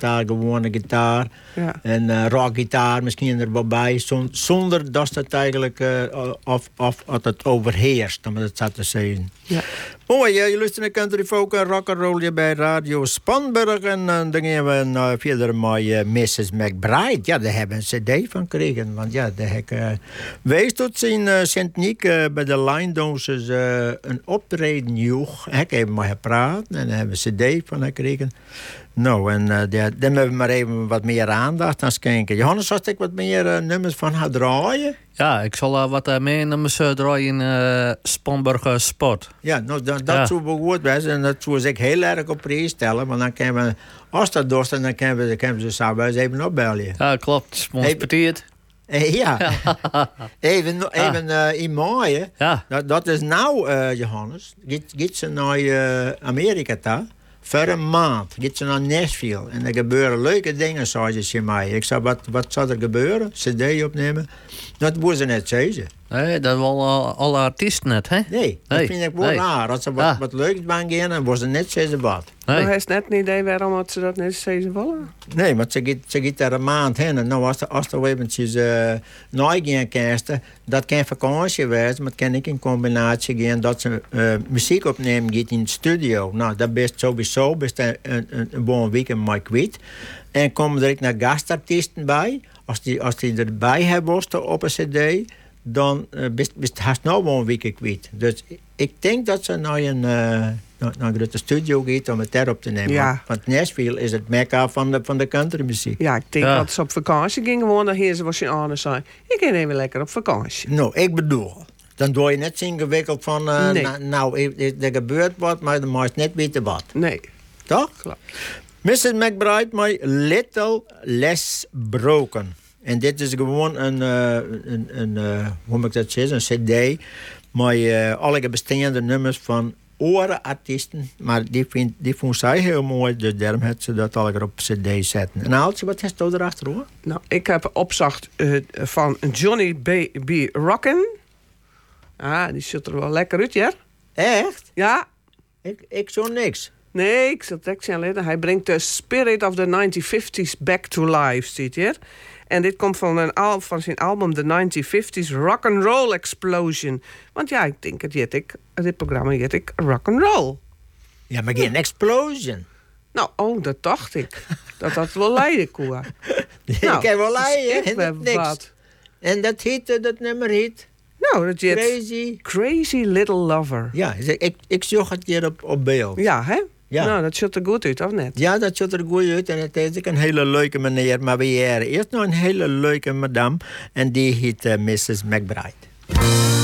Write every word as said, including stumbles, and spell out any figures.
basgitaar, gewone gitaar. Ja. En uh, rockgitaar misschien er wel bij. Zon, zonder dat het eigenlijk uh, of, of, of het overheerst, om het zo te zeggen. Ja. Mooi, uh, je luistert naar Country Folk en Rock'n'Roll bij Radio Spanburg. En uh, dan gaan we uh, verder met uh, missus McBride. Ja, daar hebben we een cd van gekregen. Want ja, daar heb ik uh, wees tot zien uh, Sint-Niek uh, bij de Line Dancers uh, een optreden joeg. Ik heb maar gepraat en daar hebben we een cd van gekregen. Nou, en uh, daar, daar hebben we maar even wat meer aandacht aan schenken. Johannes, als ik wat meer uh, nummers van ga draaien? Ja, ik zal uh, wat uh, meer nummers uh, draaien in uh, Spanburg Sport. Ja, nou, dat, dat ja. zou wel goed zijn. En dat zou ik heel erg op prijs stellen. Want dan kunnen we, als dat dorst, dan kunnen we, kunnen we ze samen even opbellen. Ja, klopt. Sponsorteerd. Eh, ja, even, even uh, in mei. Ja. Dat, dat is nou, uh, Johannes. Gaat ze naar uh, Amerika toe? Voor een maand. Gaat ze naar Nashville. En er gebeuren leuke dingen, zei ze mij. Ik zei, wat, wat zou er gebeuren? cd opnemen? Dat moest ze net zeggen. Nee, dat wel uh, alle artiesten net, hè? Nee, dat nee. vind ik wel nee. raar. Als ze wat, ja. wat leuks van gaan, dan was ze net zeggen wat. Nee. Maar heeft net een idee waarom ze dat net steeds willen? Nee, maar ze gaat, ze gaat daar een maand heen. En nou, als er, als er eventjes uh, nooit gaan kersten, dat kan vakantie wezen, maar het kan ik in combinatie gaan dat ze uh, muziek opnemen gaat in de studio. Nou, dat best sowieso, best een, een, een, een bon weekend maar kwijt. En komen er ook nog gastartiesten bij. Als die, als die erbij hebben op een cd, dan uh, best, best haast nou wel een week kwijt. Dus ik denk dat ze naar een, uh, naar, naar een grote studio gaat om het daar op te nemen. Ja. Want Nashville is het mekka van de, van de countrymuziek. Ja, ik denk Ja. dat ze op vakantie gingen gewoon naar hier, zoals je aan zei. Ik ga even lekker op vakantie. Nou, ik bedoel, dan doe je net zo ingewikkeld van, uh, Nee. na, nou, er, er gebeurt wat, maar dan moet je net weten wat. Nee, Toch? klopt. missus McBride, My Little Less Broken. En dit is gewoon een, uh, een, een uh, hoe moet ik dat zeggen, een cd met uh, alle bestaande nummers van andere artiesten. Maar die, vind, die vond zij heel mooi, dus daarom had ze dat al op cd zetten. En Aaltje, wat heeft je erachter hoor? Nou, ik heb opzacht uh, van Johnny B. B. Rockin'. Ah, die ziet er wel lekker uit, ja? Echt? Ja. Ik, ik zo niks. Nee, ik zat het alleen. Hij brengt de spirit of the nineteen fifties back to life, ziet je? En dit komt van, een al, van zijn album The nineteen fifties Rock and Roll Explosion. Want ja, ik denk het jet ik, dit programma jet ik rock and roll. Ja, maar geen explosion. Nou, oh, dat dacht ik. dat dat wel leiden kon. Nou, ik heb wel leiden, ik en ben dat niks. wat. En dat heet, dat nummer heet Nou, dat jet Crazy. Crazy Little Lover. Ja, ik, ik zag het hier op, op beeld. Ja, hè? Ja. Nou, dat ziet er goed uit, of net? Ja, dat ziet er goed uit. En het is ook een hele leuke meneer. Maar we hebben eerst nog een hele leuke madame. En die heet uh, missus McBride.